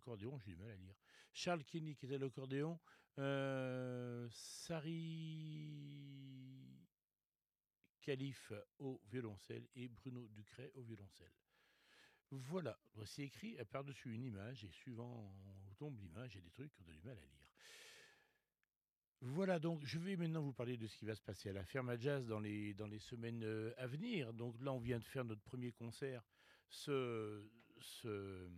l'accordéon, j'ai du mal à lire. Charles Kenny qui était à l'accordéon, Sari Khalif au violoncelle et Bruno Ducret au violoncelle. Voilà, voici écrit par-dessus une image et suivant où tombe l'image, il y a des trucs qu'on a du mal à lire. Voilà, donc je vais maintenant vous parler de ce qui va se passer à la Ferme à Jazz dans les semaines à venir. Donc là, on vient de faire notre premier concert ce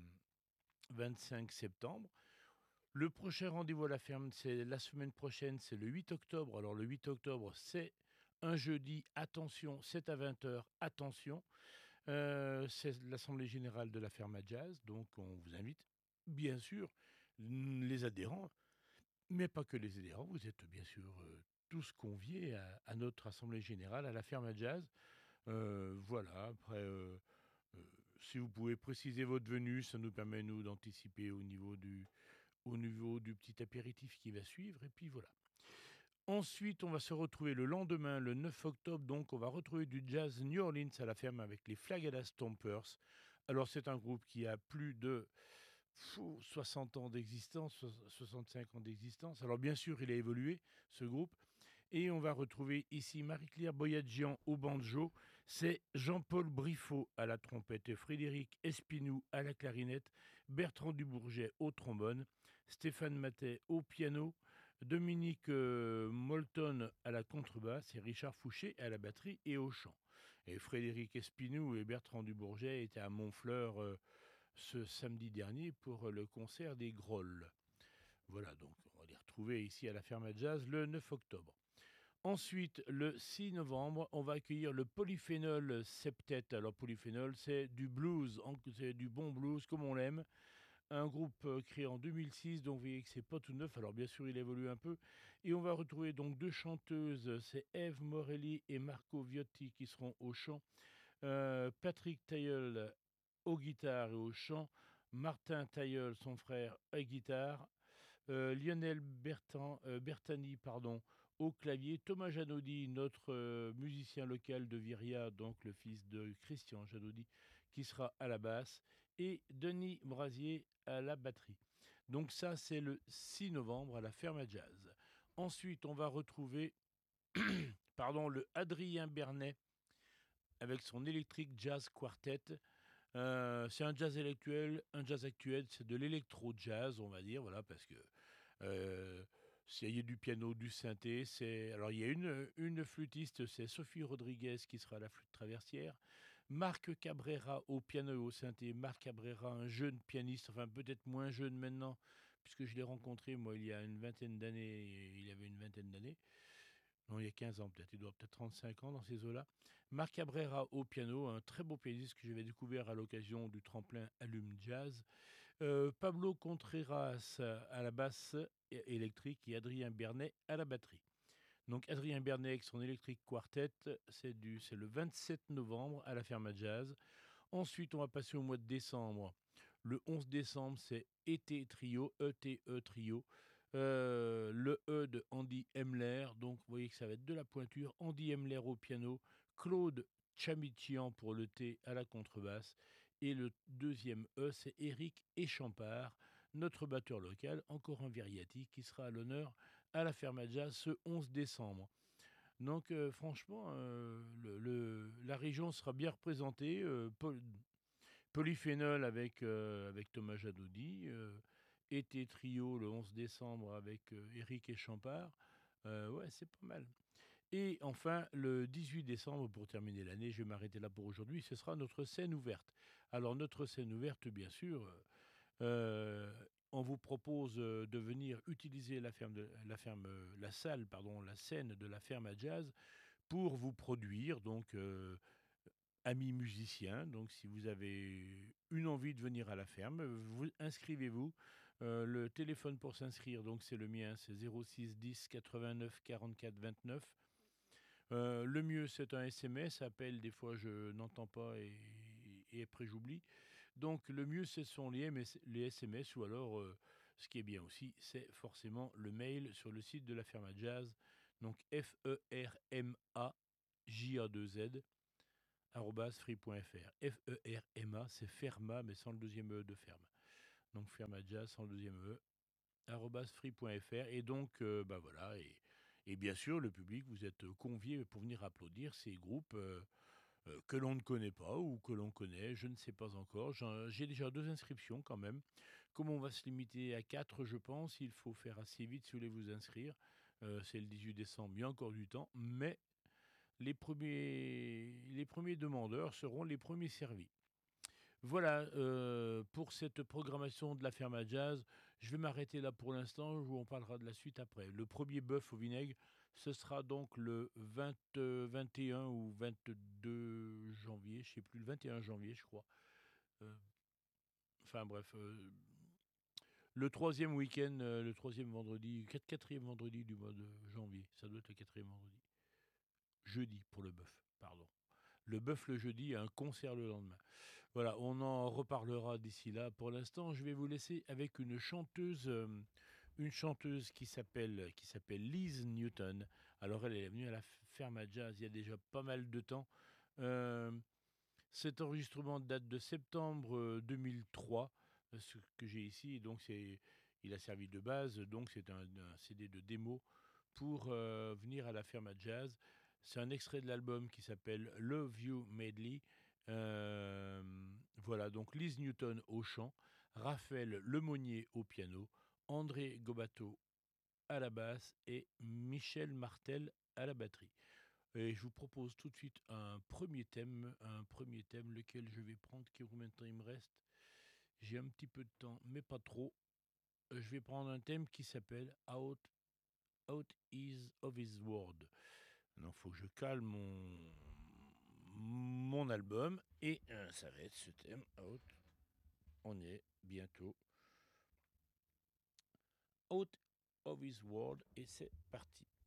25 septembre. Le prochain rendez-vous à la ferme, c'est la semaine prochaine, c'est le 8 octobre. Alors le 8 octobre, c'est un jeudi, attention, c'est à 20 heures, attention. C'est l'Assemblée générale de la ferme à Jazz, donc on vous invite, bien sûr, les adhérents, mais pas que les adhérents, vous êtes bien sûr tous conviés à notre Assemblée générale, à la ferme à Jazz. Voilà, après, si vous pouvez préciser votre venue, ça nous permet, nous, d'anticiper au niveau du petit apéritif qui va suivre, et puis voilà. Ensuite, on va se retrouver le lendemain, le 9 octobre, donc on va retrouver du jazz New Orleans à la ferme avec les Flagada Stompers. Alors c'est un groupe qui a plus de 60 ans d'existence, 65 ans d'existence. Alors bien sûr, il a évolué, ce groupe. Et on va retrouver ici Marie-Claire Boyadjian au banjo, c'est Jean-Paul Briffaut à la trompette, Frédéric Espinou à la clarinette, Bertrand Dubourget au trombone, Stéphane Matet au piano, Dominique Molton à la contrebasse et Richard Fouché à la batterie et au chant. Et Frédéric Espinou et Bertrand Dubourget étaient à Montfleur ce samedi dernier pour le concert des Grolles. Voilà, donc on va les retrouver ici à la Ferme à Jazz le 9 octobre. Ensuite, le 6 novembre, on va accueillir le Polyphénol Septet. Alors, Polyphénol, c'est du blues, c'est du bon blues comme on l'aime. Un groupe créé en 2006, donc vous voyez que c'est pas tout neuf. Alors, bien sûr, il évolue un peu. Et on va retrouver donc deux chanteuses, c'est Ève Morelli et Marco Viotti qui seront au chant. Patrick Tailleul aux guitares et au chant. Martin Tailleul, son frère, à guitare. Lionel Bertani, pardon, au clavier, Thomas Janaudy, notre musicien local de Viria, donc le fils de Christian Janaudy, qui sera à la basse, et Denis Brasier à la batterie. Donc ça, c'est le 6 novembre à la Ferme à Jazz. Ensuite, on va retrouver pardon, le Adrien Bernet avec son Electric Jazz Quartet. C'est un jazz actuel, c'est de l'électro-jazz, on va dire, voilà, parce que euh, il y a du piano, du synthé. Alors il y a une flûtiste, c'est Sophie Rodriguez qui sera à la flûte traversière. Marc Cabrera au piano et au synthé. Marc Cabrera, un jeune pianiste, enfin peut-être moins jeune maintenant, puisque je l'ai rencontré moi il y a une vingtaine d'années. Il avait une vingtaine d'années. Non, il y a 15 ans peut-être, il doit peut-être 35 ans dans ces eaux-là. Marc Cabrera au piano, un très beau pianiste que j'avais découvert à l'occasion du tremplin Allume Jazz. Pablo Contreras à la basse électrique et Adrien Bernet à la batterie. Donc Adrien Bernet avec son électrique quartet, c'est le 27 novembre à la Ferme Jazz. Ensuite, on va passer au mois de décembre. Le 11 décembre, c'est ET Trio, ETE Trio. Le E de Andy Emler, donc vous voyez que ça va être de la pointure. Andy Emler au piano, Claude Chamichian pour le T à la contrebasse. Et le deuxième E, c'est Éric Échampard, notre batteur local, encore un Viriati, qui sera à l'honneur à la Ferme Jazz ce 11 décembre. Donc franchement, la région sera bien représentée. Polyphénol avec Thomas Jadodi. Été Trio le 11 décembre avec Éric Échampard. Ouais, c'est pas mal. Et enfin, le 18 décembre, pour terminer l'année, je vais m'arrêter là pour aujourd'hui, ce sera notre scène ouverte. Alors, notre scène ouverte, bien sûr, on vous propose de venir utiliser la salle, pardon, la scène de la ferme à jazz pour vous produire, donc amis musiciens. Donc, si vous avez une envie de venir à la ferme, vous inscrivez-vous. Le téléphone pour s'inscrire, donc c'est le mien, c'est 06 10 89 44 29. Le mieux, c'est un SMS. Appel, des fois, je n'entends pas et après, j'oublie. Donc, le mieux, ce sont les SMS ou alors, ce qui est bien aussi, c'est forcément le mail sur le site de la Ferma Jazz. Donc, FERMA, JA2Z, free.fr. FERMA, c'est Ferma, mais sans le deuxième E de ferme. donc fermajazz sans le deuxième E, @free.fr. Et donc, bah voilà, et bien sûr, le public, vous êtes conviés pour venir applaudir ces groupes que l'on ne connaît pas ou que l'on connaît, je ne sais pas encore. J'ai déjà 2 inscriptions quand même. Comme on va se limiter à 4, je pense, il faut faire assez vite si vous voulez vous inscrire. C'est le 18 décembre, il y a encore du temps, mais les premiers demandeurs seront les premiers servis. Voilà, pour cette programmation de la ferme à jazz. Je vais m'arrêter là pour l'instant, on parlera de la suite après. Le premier bœuf au vinaigre, ce sera donc le 21 ou 22 janvier, je sais plus, le 21 janvier, je crois. Euh, enfin bref, le troisième week-end, le troisième vendredi, quatrième vendredi du mois de janvier. Ça doit être le quatrième vendredi. Jeudi pour le bœuf, pardon. Le bœuf le jeudi et un concert le lendemain. Voilà, on en reparlera d'ici là. Pour l'instant, je vais vous laisser avec une chanteuse qui s'appelle Liz Newton. Alors elle est venue à la ferme à jazz il y a déjà pas mal de temps. Euh, Cet enregistrement date de septembre 2003, ce que j'ai ici. Et donc il a servi de base. Donc c'est un CD de démo pour venir à la ferme à jazz. C'est un extrait de l'album qui s'appelle Love You Medley. Euh, voilà, donc Liz Newton au chant, Raphaël Lemonnier au piano, André Gobato à la basse et Michel Martel à la batterie. Et je vous propose tout de suite un premier thème, lequel je vais prendre. Combien de temps il me reste? J'ai un petit peu de temps, mais pas trop. Je vais prendre un thème qui s'appelle Out is of His Word. Donc, il faut que je calme mon album. Et ça va être ce thème, Out. On y est bientôt. Out of His World. Et c'est parti.